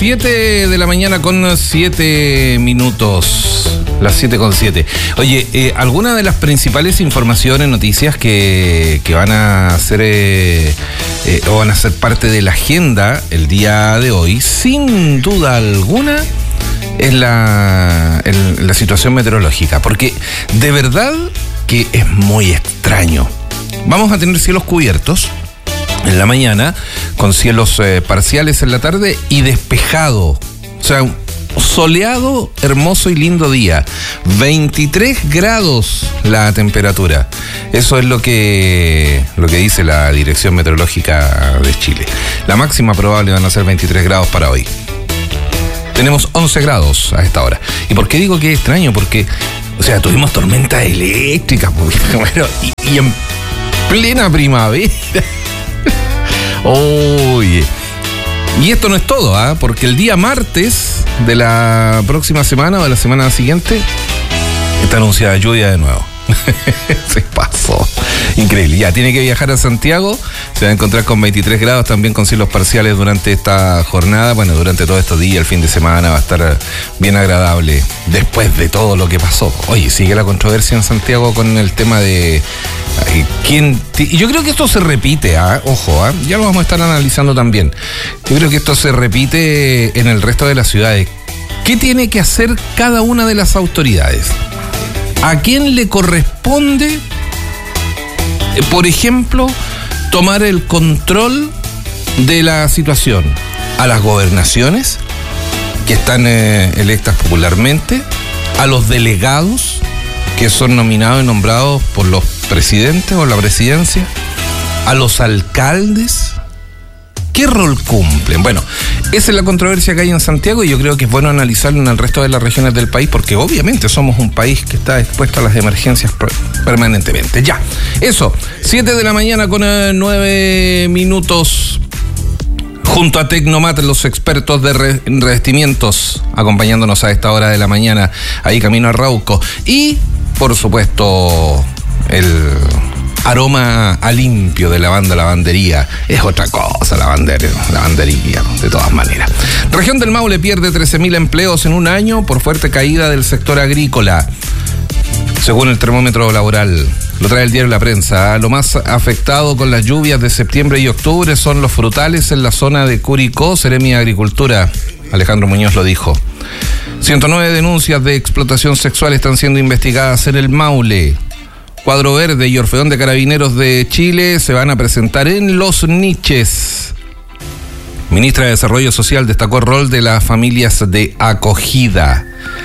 7 de la mañana con 7 minutos. Las 7:07. Oye, algunas de las principales informaciones, noticias que van a ser o van a ser parte de la agenda el día de hoy, sin duda alguna, es la situación meteorológica, porque de verdad que es muy extraño. Vamos a tener cielos cubiertos en la mañana, con cielos parciales en la tarde y despejado. O sea, soleado, hermoso y lindo día. 23 grados la temperatura. Eso es lo que dice la Dirección Meteorológica de Chile. La máxima probable van a ser 23 grados para hoy. Tenemos 11 grados a esta hora. ¿Y por qué digo que es extraño? Porque, o sea, tuvimos tormentas eléctricas, bueno, y en plena primavera. Oye. Y esto no es todo, porque el día martes de la próxima semana o de la semana siguiente está anunciada lluvia de nuevo. Se pasó. Increíble. Ya tiene que viajar a Santiago. Se va a encontrar con 23 grados, también con cielos parciales durante esta jornada. Bueno, durante todos estos días, el fin de semana va a estar bien agradable después de todo lo que pasó. Oye, sigue la controversia en Santiago con el tema de y yo creo que esto se repite, ojo, ya lo vamos a estar analizando también. Yo creo que esto se repite en el resto de las ciudades. ¿Qué tiene que hacer cada una de las autoridades? ¿A quién le corresponde, por ejemplo, tomar el control de la situación? ¿A las gobernaciones, que están electas popularmente? ¿A los delegados, que son nominados y nombrados por los presidentes o la presidencia? ¿A los alcaldes? ¿Qué rol cumplen? Bueno, esa es la controversia que hay en Santiago y yo creo que es bueno analizarlo en el resto de las regiones del país, porque obviamente somos un país que está expuesto a las emergencias permanentemente. Ya, eso, 7 de la mañana con 9 minutos. Junto a Tecnomat, los expertos de revestimientos, acompañándonos a esta hora de la mañana, ahí camino a Rauco. Y, por supuesto, el aroma a limpio de lavandería. Es otra cosa, lavandería, de todas maneras. Región del Maule pierde 13.000 empleos en un año por fuerte caída del sector agrícola, según el termómetro laboral. Lo trae el diario La Prensa. Lo más afectado con las lluvias de septiembre y octubre son los frutales en la zona de Curicó. Seremi de Agricultura, Alejandro Muñoz, lo dijo. 109 denuncias de explotación sexual están siendo investigadas en el Maule. Cuadro Verde y Orfeón de Carabineros de Chile se van a presentar en Los Niches. Ministra de Desarrollo Social destacó el rol de las familias de acogida.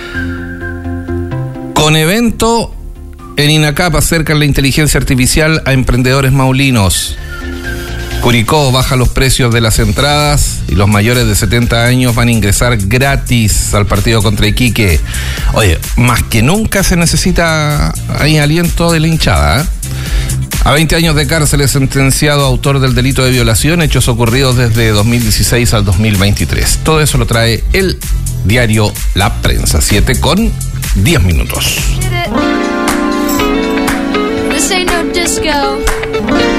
Con evento en INACAP acercan la inteligencia artificial a emprendedores maulinos. Curicó baja los precios de las entradas y los mayores de 70 años van a ingresar gratis al partido contra Iquique. Oye, más que nunca se necesita ahí aliento de la hinchada. A 20 años de cárcel es sentenciado autor del delito de violación, hechos ocurridos desde 2016 al 2023. Todo eso lo trae el diario La Prensa. 7:10. This ain't no disco.